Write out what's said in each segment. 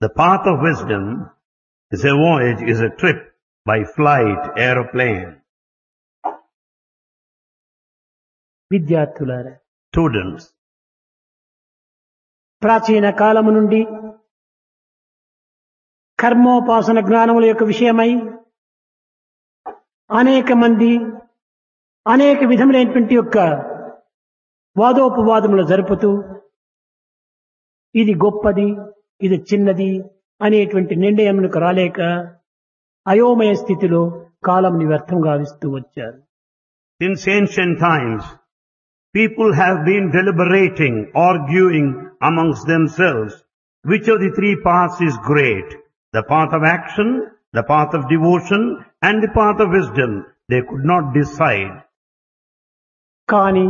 The path of wisdom is a voyage, is a trip by flight, aeroplane. విద్యార్థులారా, Students, ప్రాచీన కాలము నుండి కర్మోపాసన జ్ఞానముల యొక్క విషయమై అనేక మంది అనేక విధములైనటువంటి యొక్క వాదోపవాదములు జరుపుతూ ఇది గొప్పది, ఇది చిన్నది అనేటువంటి నిర్ణయములకు రాలేక అయోమయ స్థితిలో కాలంని వ్యర్థం గావిస్తూ వచ్చారు. since ancient times, people have been deliberating, arguing amongst themselves which of the three paths is great. The path of action, the path of devotion, and the path of wisdom. They could not decide. కానీ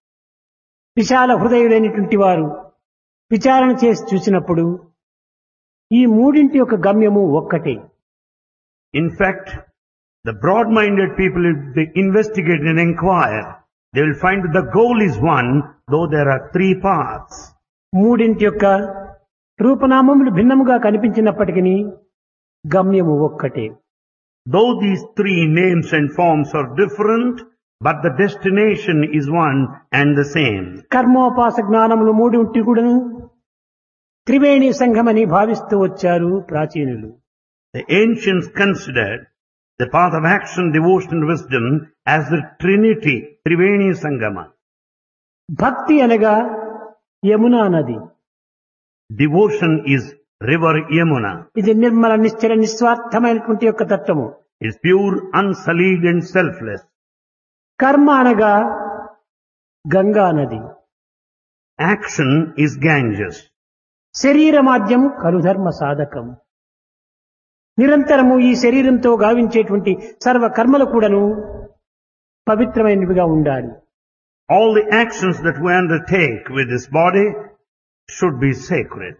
విశాల హృదయులైనటువంటి వారు విచారణ చేసి చూసినప్పుడు ఈ మూడింటి యొక్క గమ్యము ఒక్కటే. In fact, the broad-minded people, if they investigate and inquire, they will find that the goal is one, though there are three paths. మూడింటి యొక్క రూపనామములు భిన్నముగా కనిపించినప్పటికీ గమ్యము ఒక్కటే. Though these three names and forms are different, but the destination is one and the same. కర్మోపాస జ్ఞానములు మూడింటి కూడాను త్రివేణి సంఘమని భావిస్తూ వచ్చారు ప్రాచీనులు. The ancients considered the path of action, devotion, and wisdom as the Trinity, Triveni Sangama. భక్తి అనగా యమునా నది. Devotion is river Yamuna. ఇది నిర్మల నిశ్చల నిస్వార్థమైనటువంటి యొక్క తత్వము. It's pure, unsullied and selfless. కర్మ అనగా గంగా నది. Action is Ganges. శరీర మాధ్యం కలుధర్మ సాధకం. నిరంతరము ఈ శరీరంతో గావించేటువంటి సర్వ కర్మలు కూడాను పవిత్రమైనవిగా ఉండాలి. All the actions that we undertake with this body should be sacred.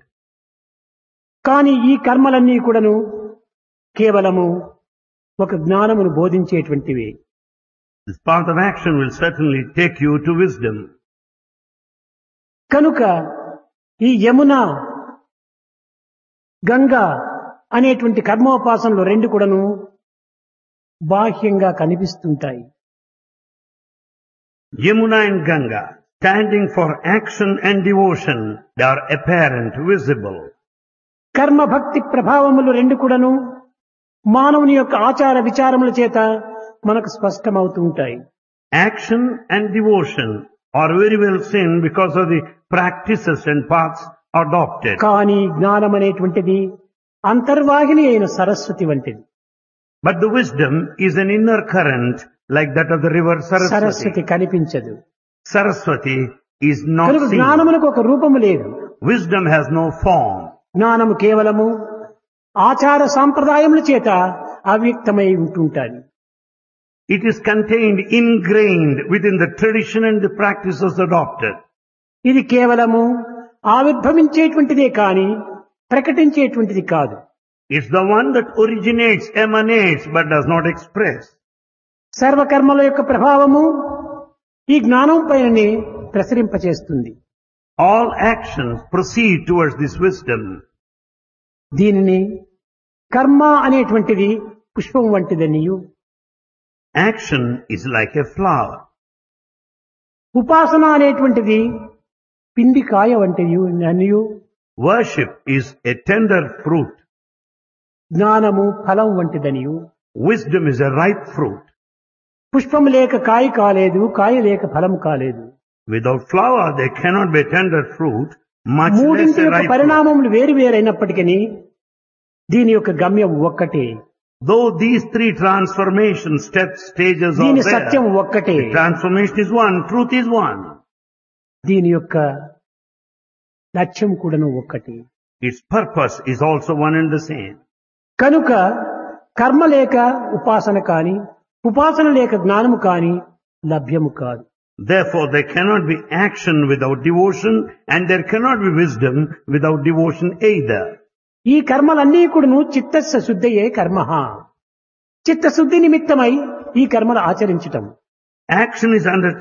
కానీ ఈ కర్మలన్నీ కూడాను కేవలము ఒక జ్ఞానమును బోధించేటువంటివి. This path of action will certainly take you to wisdom. కనుక ఈ యమున గంగా అనేటువంటి కర్మోపాసనలు రెండు కూడాను బాహ్యంగా కనిపిస్తుంటాయి. Yamuna and Ganga, standing for action and devotion, they are apparent, visible. కర్మ భక్తి ప్రభావములు రెండు కూడాను మానవుని యొక్క ఆచార విచారముల చేత మనకు స్పష్టమవుతూ ఉంటాయి. Action and devotion are very well seen because of the practices and paths adopted. కానీ జ్ఞానం అనేటువంటిది అంతర్వాహిని అయిన సరస్వతి వంటిది. But the wisdom is an inner current like that of the river Saraswati Saraswati. కనిపించదు. Saraswati is not కనుక seen. జ్ఞానమునకు ఒక రూపము లేదు. Wisdom has no form. జ్ఞానము కేవలము ఆచార సాంప్రదాయముల చేత అవ్యక్తమై ఉంటుంటాది. It is contained, ingrained within the tradition and the practices adopted. ఇది కేవలము ఆవిర్భవించేటువంటిదే కాని ప్రకటించేటువంటిది కాదు. It's the one that originates, emanates, but does not express. సర్వకర్మల యొక్క ప్రభావము ఈ జ్ఞానం పైననే ప్రసరింపచేస్తుంది. All actions proceed towards this wisdom. దీనిని కర్మ అనేటువంటిది పుష్పం వంటిదనియు, Action is like a flower. ఉపాసన అనేటువంటిది పిండి కాయ వంటిది అనియు, Worship is a tender fruit. జ్ఞానము ఫలం వంటిదనియు, Wisdom is a ripe fruit. పుష్పం లేక కాయ కాలేదు, కాయ లేక ఫలం కాలేదు. Without flower, there cannot be a tender fruit, much less మూడింటి a యొక్క ripe fruit. పరిణామములు వేరు వేరైనప్పటికీ దీని యొక్క గమ్యం ఒక్కటే. Though these three transformation steps, stages are దీని there, సత్యం ఒక్కటే. the transformation is one, truth is one. దీని యొక్క లక్ష్యం కూడాను ఒక్కటే. Its purpose is also one and the same. కనుక కర్మ లేక ఉపాసన కాని, ఉపాసన లేక జ్ఞానము కాని లభ్యము కాదు. Therefore, there cannot be action without devotion, and there cannot be wisdom without devotion either. ఈ కర్మలన్నీ కూడాను చిత్తస్య శుద్ధయే కర్మః. చిత్తశుద్ధి నిమిత్తమై ఈ కర్మలు ఆచరించటం. Action is under